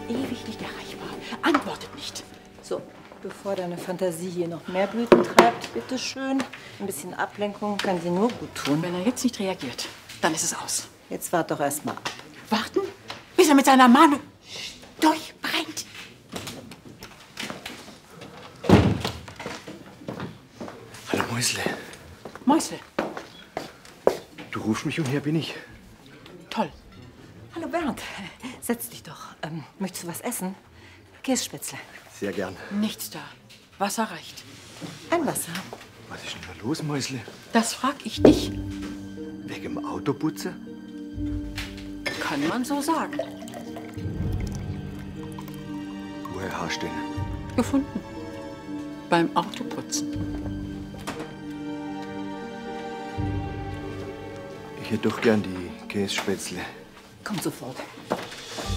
ewig nicht erreichbar. Antwortet nicht. So, bevor deine Fantasie hier noch mehr Blüten treibt, bitteschön. Ein bisschen Ablenkung kann sie nur gut tun. Wenn er jetzt nicht reagiert, dann ist es aus. Jetzt wart doch erst mal ab. Warten, bis er mit seiner Mahnung durchbrennt. Hallo Mäusle. Mäusle, Du rufst mich und hier bin ich. toll. Hallo Bernd, setz dich doch. Möchtest du was essen? Kässpätzle. Sehr gern. Nichts da. Wasser reicht. Ein Wasser. Was ist denn da los, Mäusle? Das frag ich dich. Wegen dem Autoputzer? Kann man so sagen. Woher hast du den? Gefunden. Beim Autoputzen. Ich hätte doch gern die Kässpätzle. Kommt sofort.